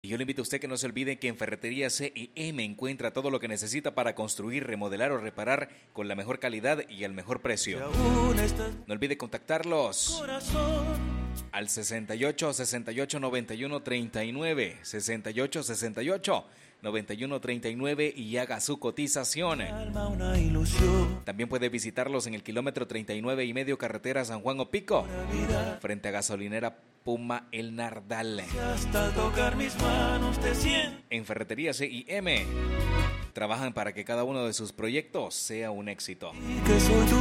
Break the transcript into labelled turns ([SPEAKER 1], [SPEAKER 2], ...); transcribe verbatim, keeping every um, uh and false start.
[SPEAKER 1] Y yo le invito a usted que no se olvide que en Ferretería C y M encuentra todo lo que necesita para construir, remodelar o reparar con la mejor calidad y el mejor precio. No olvide contactarlos al sesenta y ocho, sesenta y ocho, noventa y uno, treinta y nueve, sesenta y ocho, sesenta y ocho, noventa y uno, treinta y nueve y haga su cotización. También puede visitarlos en el kilómetro treinta y nueve y medio carretera San Juan Opico, frente a gasolinera Puma El Nardal. En Ferretería C y M trabajan para que cada uno de sus proyectos sea un éxito.